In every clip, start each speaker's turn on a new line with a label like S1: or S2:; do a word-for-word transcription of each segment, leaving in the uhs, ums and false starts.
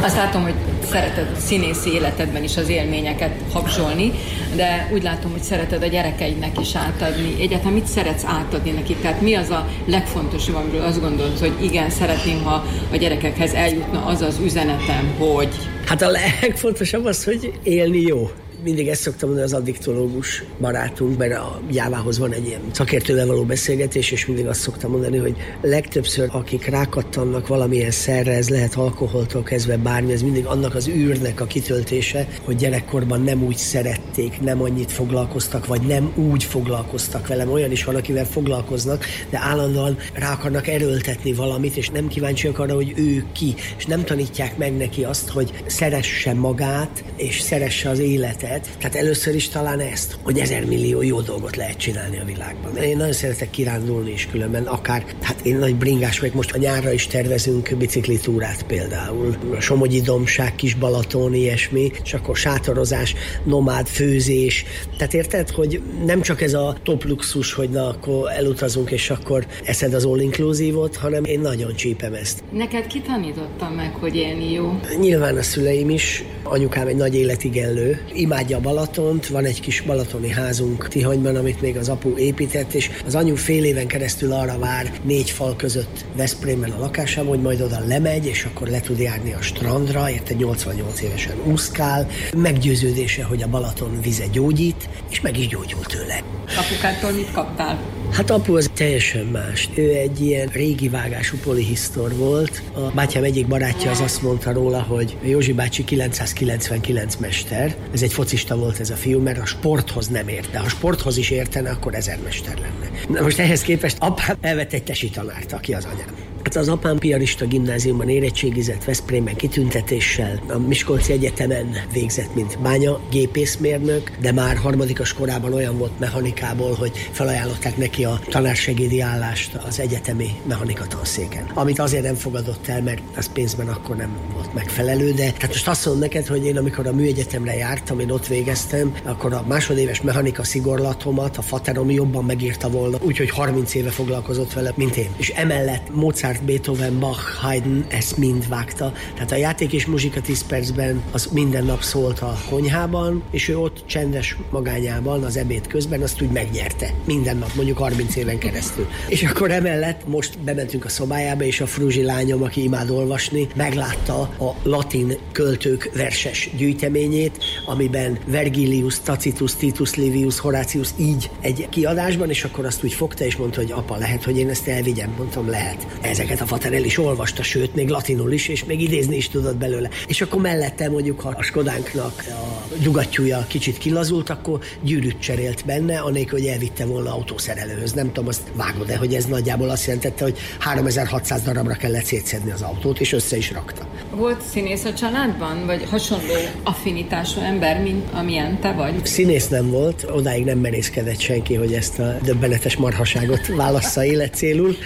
S1: Azt látom, hogy szereted színészi életedben is az élményeket habzsolni, de úgy látom, hogy szereted a gyerekeidnek is átadni. Egyáltalán mit szeretsz átadni nekik? Tehát mi az a legfontosabb, amiről azt gondolod, hogy igen, szeretném, ha a gyerekekhez eljutna az az üzenetem, hogy...
S2: Hát a legfontosabb az, hogy élni jó. Mindig ezt szoktam mondani az addiktológus barátunk, mert a Jávához van egy ilyen szakértővel való beszélgetés, és mindig azt szoktam mondani, hogy legtöbbször, akik rákattannak valamilyen szerre, ez lehet alkoholtól kezdve bármi, ez mindig annak az űrnek a kitöltése, hogy gyerekkorban nem úgy szerették, nem annyit foglalkoztak, vagy nem úgy foglalkoztak velem. Olyan is van, akivel foglalkoznak, de állandóan rá akarnak erőltetni valamit, és nem kíváncsiak arra, hogy ő ki, és nem tanítják meg neki azt, hogy szeresse magát, és szeresse az életet. Tehát először is talán ezt, hogy ezer millió jó dolgot lehet csinálni a világban. Én nagyon szeretek kirándulni is különben, akár, hát én nagy bringás vagyok, most a nyárra is tervezünk biciklitúrát például. A Somogyi Dombság, Kis Balaton, ilyesmi, és akkor sátorozás, nomád, főzés. Tehát érted, hogy nem csak ez a top luxus, hogy na, akkor elutazunk, és akkor eszed az all-inclusive-ot, hanem én nagyon csípem ezt.
S1: Neked ki tanította meg, hogy élni jó?
S2: Nyilván a szüleim is. Anyukám egy nagy életigenlő, imádja a Balatont, van egy kis balatoni házunk Tihanyban, amit még az apu épített, és az anyu fél éven keresztül arra vár négy fal között Veszprémben a lakásában, hogy majd oda lemegy, és akkor le tud járni a strandra, érte nyolcvannyolc évesen úszkál, meggyőződése, hogy a Balaton vize gyógyít, és meg is gyógyult tőle.
S1: Apukától mit kaptál?
S2: Hát apu az teljesen más. Ő egy ilyen régi vágású polihisztor volt. A bátyám egyik barátja az azt mondta róla, hogy Józsi bácsi kilencszázkilencvenkilenc mester. Ez egy focista volt ez a fiú, mert a sporthoz nem ért. De ha sporthoz is értene, akkor ezermester lenne. Na most ehhez képest apám elvett egy tesi tanárt, aki az anyám. Hát az apám piarista gimnáziumban érettségizett, Veszprémben kitüntetéssel, a Miskolci Egyetemen végzett, mint bánya gépészmérnök, de már harmadikos korában olyan volt mechanikából, hogy felajánlották neki a tanársegédi állást az egyetemi mechanika tanszéken. Amit azért nem fogadott el, mert az pénzben akkor nem volt megfelelő, de hát most azt mondom neked, hogy én amikor a műegyetemre jártam, én ott végeztem, akkor a másodéves mechanika szigorlatomat a faterom jobban megírta volna, úgyhogy harminc éve foglalkozott vele, mint én. És emellett Mozart, Beethoven, Bach, Haydn ezt mind vágta. Tehát a játék és muzsika tíz percben az minden nap szólt a konyhában, és ő ott csendes magányában az ebéd közben azt úgy megnyerte. Minden nap, mondjuk harminc éven keresztül. És akkor emellett most bementünk a szobájába, és a fruzsi lányom, aki imád olvasni, meglátta a latin költők verses gyűjteményét, amiben Vergilius, Tacitus, Titus Livius, Horatius így egy kiadásban, és akkor azt úgy fogta, és mondta, hogy apa, lehet, hogy én ezt elvigyem? Mondtam, lehet. Ezeket a fater el is olvasta, sőt, még latinul is, és még idézni is tudott belőle. És akkor mellette mondjuk, ha a Skodánknak a dugattyúja kicsit kilazult, akkor gyűrűt cserélt benne, anélkül, hogy elvitte volna autószerelőhöz. Nem tudom, azt vágod-e, hogy ez nagyjából azt jelentette, hogy háromezer-hatszáz darabra kellett szétszedni az autót, és össze is rakta.
S1: Volt színész a családban, vagy hasonló affinitású ember, mint amilyen te vagy?
S2: Színész nem volt, odáig nem merészkedett senki, hogy ezt a döbbenetes marhaságot válassza életcélul,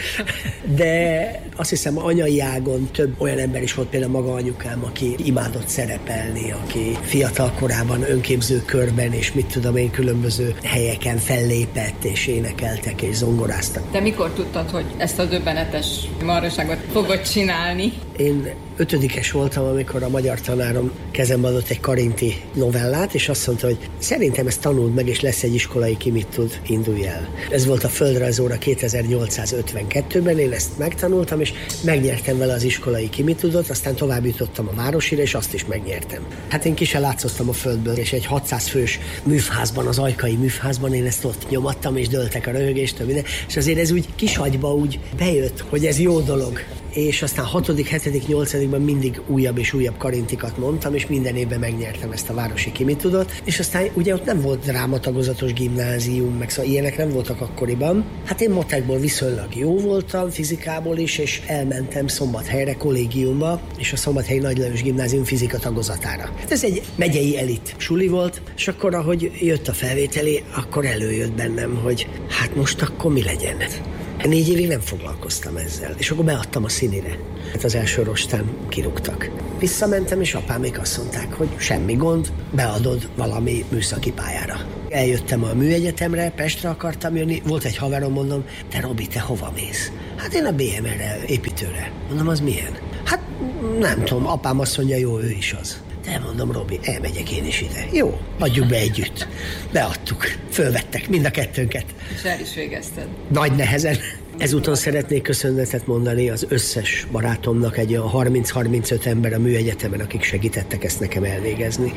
S2: de azt hiszem anyai ágon több olyan ember is volt, például maga anyukám, aki imádott szerepelni, aki fiatal korában önképző körben, és mit tudom én, különböző helyeken fellépett, és énekeltek, és zongoráztak.
S1: De mikor tudtad, hogy ezt a döbbenetes marhaságot fogod csinálni?
S2: Én ötödikes voltam, amikor a magyar tanárom kezembe adott egy karinti novellát, és azt mondta, hogy szerintem ezt tanuld meg, és lesz egy iskolai ki mit tud, indulj el. Ez volt a földrajzóra kétezer-nyolcszázötvenkettőben, én ezt megtanultam, és megnyertem vele az iskolai ki mit tudott, aztán tovább jutottam a Városira, és azt is megnyertem. Hát én ki se látszottam a földből, és egy hatszáz fős műfházban, az ajkai műfházban én ezt ott nyomattam, és dőltek a röhögést, minden, és azért ez úgy kisagyba úgy bejött, hogy ez jó dolog. És aztán hatodik, hetedik, nyolcadikban mindig újabb és újabb karintikat mondtam, és minden évben megnyertem ezt a városi ki mit tudott. És aztán ugye ott nem volt drámatagozatos gimnázium, meg szóval ilyenek nem voltak akkoriban. Hát én matekból viszonylag jó voltam, fizikából is, és elmentem Szombathelyre kollégiumba, és a Szombathelyi Nagy Lajos Gimnázium fizika tagozatára. Hát ez egy megyei elit suli volt, és akkor, ahogy jött a felvételi, akkor előjött bennem, hogy hát most akkor mi legyen. Négy évig nem foglalkoztam ezzel, és akkor beadtam a színire. Hát az első rostán kirúgtak. Visszamentem, és apámék azt mondták, hogy semmi gond, beadod valami műszaki pályára. Eljöttem a műegyetemre, Pestre akartam jönni, volt egy haverom, mondom, te Robi, te hova mész? Hát én a bé em er-re, építőre. Mondom, az milyen? Hát Nem tudom, apám azt mondja, jó, ő is az. De mondom, Robi, elmegyek én is ide. Jó, adjuk be együtt. Beadtuk, fölvettek mind a kettőnket.
S1: És el is végezted.
S2: Nagy nehezen. Ezúton szeretnék köszönetet mondani az összes barátomnak, egy olyan harminc-harmincöt ember a műegyetemen, akik segítettek ezt nekem elvégezni.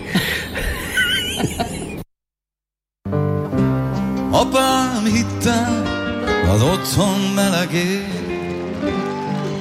S3: Apám hitte az otthon melegét,